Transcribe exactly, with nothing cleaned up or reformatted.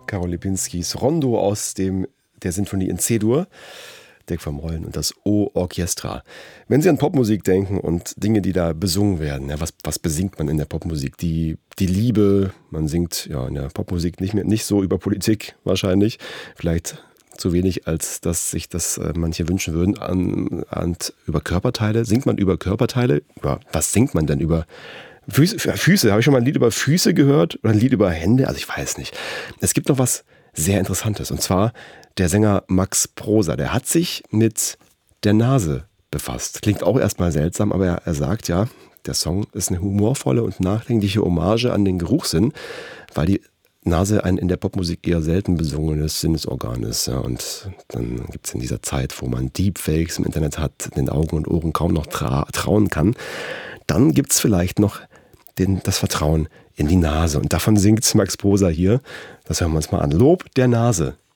Karol Lipinskis Rondo aus dem, der Sinfonie in C-Dur, Dirk van Rollen und das O-Orchestra. Wenn Sie an Popmusik denken und Dinge, die da besungen werden, ja, was, was besingt man in der Popmusik? Die, die Liebe, man singt ja in der Popmusik nicht mehr, nicht so über Politik wahrscheinlich, vielleicht zu wenig, als dass sich das äh, manche wünschen würden, an, an, über Körperteile. Singt man über Körperteile? Über, was singt man denn über Füße? Füße, habe ich schon mal ein Lied über Füße gehört oder ein Lied über Hände? Also ich weiß nicht. Es gibt noch was sehr Interessantes und zwar der Sänger Max Prosa, der hat sich mit der Nase befasst. Klingt auch erstmal seltsam, aber er, er sagt ja, der Song ist eine humorvolle und nachdenkliche Hommage an den Geruchssinn, weil die Nase ein in der Popmusik eher selten besungenes Sinnesorgan ist. Ja, und dann gibt es in dieser Zeit, wo man Deepfakes im Internet hat, den Augen und Ohren kaum noch tra- trauen kann, dann gibt es vielleicht noch den, das Vertrauen in die Nase. Und davon singt Max Prosa hier. Das hören wir uns mal an. Lob der Nase.